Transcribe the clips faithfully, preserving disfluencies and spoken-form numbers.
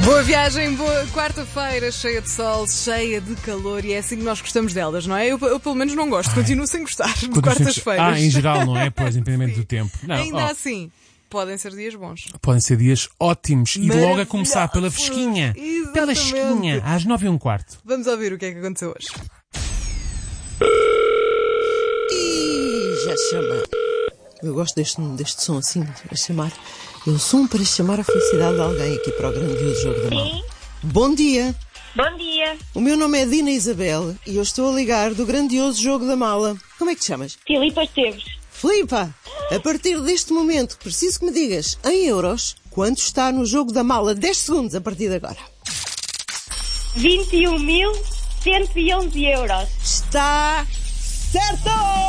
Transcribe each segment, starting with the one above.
Boa viagem, boa quarta-feira, cheia de sol, cheia de calor, e é assim que nós gostamos delas, não é? Eu, eu pelo menos não gosto, Ai, continuo sem gostar de quartas-feiras. Ah, em geral não é, pois, independente do tempo. Não, Ainda oh. assim, podem ser dias bons. Podem ser dias ótimos e logo a começar pela fresquinha. Exatamente. Pela fresquinha, às nove e um quarto. Vamos ouvir o que é que aconteceu hoje. Ih, já chama. Eu gosto deste, deste som assim, a chamar. É o som para chamar a felicidade de alguém aqui para o grandioso Jogo da Mala. Sim. Bom dia. Bom dia. O meu nome é Dina Isabel e eu estou a ligar do grandioso Jogo da Mala. Como é que te chamas? Filipa Esteves. Filipa, a partir deste momento preciso que me digas, em euros, quanto está no Jogo da Mala. dez segundos a partir de agora. vinte e um mil cento e onze euros. Está certo!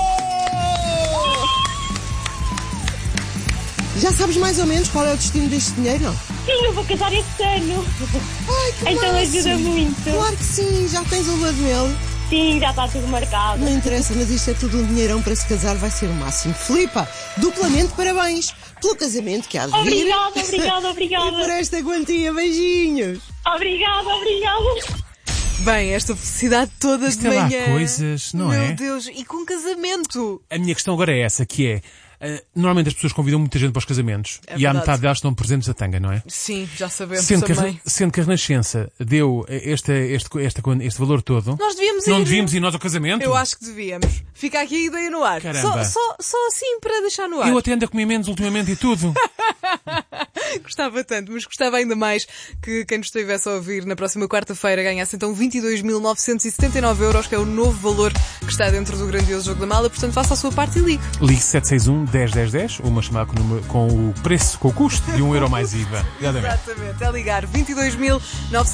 Já sabes mais ou menos qual é o destino deste dinheiro, não? Sim, eu vou casar este ano. Ai, que Então máximo. ajuda muito. Claro que sim, já tens o lua de mel. Sim, já está tudo marcado. Não interessa, mas isto é tudo um dinheirão para se casar, vai ser o máximo. Filipa, duplamente parabéns pelo casamento que há de vir. Obrigada, obrigada, obrigada. E por esta quantia, beijinhos. Obrigada, obrigada. Bem, esta felicidade toda Isto de é lá manhã. coisas, não Meu é? Meu Deus, e com casamento. A minha questão agora é essa, que é... Uh, normalmente as pessoas convidam muita gente para os casamentos É e verdade. à metade delas estão presentes a tanga, não é? Sim, já sabemos Sendo que, a, também. sendo que a Renascença deu este, este, este, este valor todo, Nós devíamos não ir. devíamos ir nós ao casamento? Eu acho que devíamos. Fica aqui a ideia no ar. Só, Caramba. só, só assim para deixar no ar. Eu até ando a comer menos ultimamente e tudo. Gostava tanto, mas gostava ainda mais que quem nos estivesse a ouvir na próxima quarta-feira ganhasse então vinte e dois mil novecentos e setenta e nove euros, que é o novo valor que está dentro do grandioso Jogo da Mala. Portanto, faça a sua parte e ligue. Ligue sete seis um, dez, dez, dez, uma chamada com o, número, com o preço, com o custo de um euro mais I V A. Exatamente. Exatamente, é ligar vinte e dois mil novecentos